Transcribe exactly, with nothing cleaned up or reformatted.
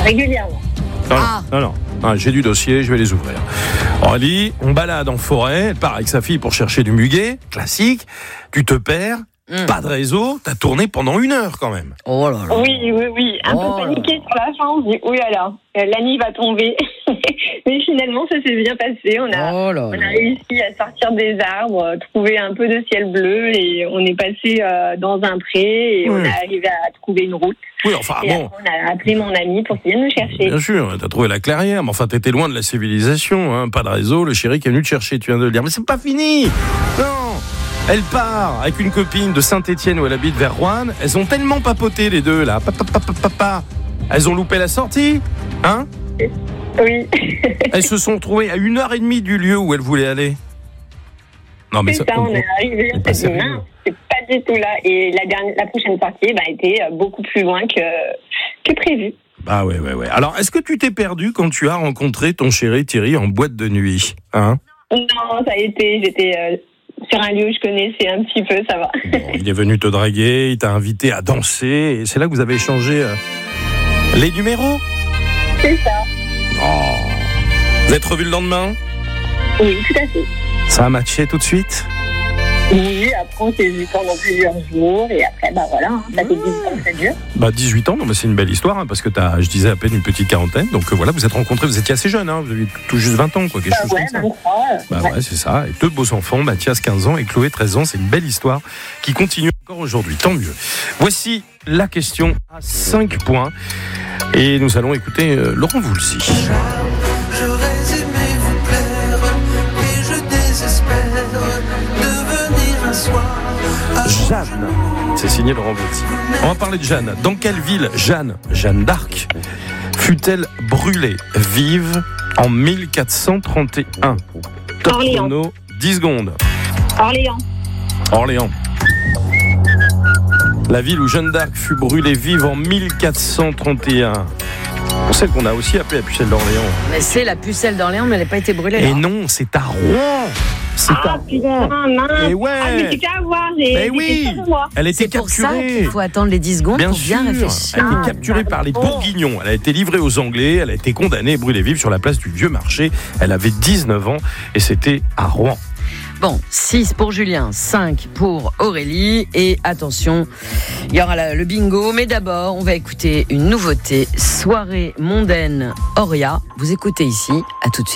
Régulièrement. Non, Ah. non, non, non. Ah, j'ai du dossier, je vais les ouvrir. Aurélie, on balade en forêt, elle part avec sa fille pour chercher du muguet, classique. Tu te perds, Mm. pas de réseau, t'as tourné pendant une heure quand même. Oh là là. Oui, oui, oui. Un Oh peu là paniqué sur la fin. On se dit, oh là là, euh, la nuit va tomber. Mais finalement, ça s'est bien passé. On a, Oh là on là. a réussi à sortir des arbres, euh, trouver un peu de ciel bleu et on est passé euh, dans un pré et Oui. on est arrivé à trouver une route. Oui, enfin et bon, après, on a appelé mon ami pour qu'il vienne nous chercher. bien sûr, t'as trouvé la clairière, mais enfin t'étais loin de la civilisation, hein, pas de réseau, le chéri qui est venu te chercher, tu viens de le dire. Mais c'est pas fini. Non. Elle part avec une copine de Saint-Étienne où elle habite vers Roanne. Elles ont tellement papoté les deux là. Papa, papa, papa. Elles ont loupé la sortie, hein? Oui, Elles se sont retrouvées à une heure et demie du lieu où elles voulaient aller. Non mais c'est ça, on est arrivé, c'est on pas s'est dit, sérieux. mince, c'est pas du tout là. Et la, dernière, la prochaine sortie bah, était euh, beaucoup plus loin que, que prévu. Bah ouais, ouais, ouais. Alors, est-ce que tu t'es perdu quand tu as rencontré ton chéri Thierry en boîte de nuit, hein? Non, ça a été, j'étais euh, sur un lieu où je connaissais un petit peu, ça va. Bon, il est venu te draguer, il t'a invité à danser, et c'est là que vous avez échangé euh, les numéros? C'est ça. Oh. Vous êtes revus le lendemain? Oui, tout à fait. Ça a matché tout de suite? Oui, après on s'est vu pendant plusieurs jours et après, bah voilà, hein, ça fait dix ans que ça dure. Bah dix-huit ans, non, mais c'est une belle histoire, hein, parce que t'as, je disais, à peine une petite quarantaine, donc euh, voilà, vous êtes rencontrés, vous étiez assez jeune, hein, vous avez tout juste vingt ans, quoi, quelque Bah chose ouais, comme ça. vingt-trois. euh, Bah ouais. ouais, c'est ça. Et deux beaux enfants, Mathias quinze ans et Chloé treize ans. C'est une belle histoire qui continue encore aujourd'hui. Tant mieux. Voici la question à cinq points. Et nous allons écouter euh, Laurent Voulzy. J'aurais aimé vous plaire et je désespère de venir un soir. Jeanne. C'est signé Laurent Voulzy. On va parler de Jeanne. Dans quelle ville Jeanne, Jeanne d'Arc, fut-elle brûlée vive en mille quatre cent trente et un? Top Orléans. chrono, dix secondes. Orléans. Orléans. La ville où Jeanne d'Arc fut brûlée vive en mille quatre cent trente et un. Pour celle qu'on a aussi appelée la pucelle d'Orléans. Mais c'est la pucelle d'Orléans, mais elle n'a pas été brûlée. Et là. non, c'est à Rouen. C'est à Ah Rouen. putain, mince. Et ouais. Ah, mais c'est qu'à voir, j'ai Mais j'ai oui. fait ça de moi. Elle a été C'est pour ça capturée. qu'il faut attendre les dix secondes Bien pour sûr, bien elle réfléchir. a été Ah, capturée par les pardon. Bourguignons. Elle a été livrée aux Anglais. Elle a été condamnée et brûlée vive sur la place du Vieux Marché. Elle avait dix-neuf ans et c'était à Rouen. Bon, six pour Julien, cinq pour Aurélie. Et attention, il y aura la- le bingo. Mais d'abord, on va écouter une nouveauté. Soirée mondaine Auria. Vous écoutez ici. À tout de suite.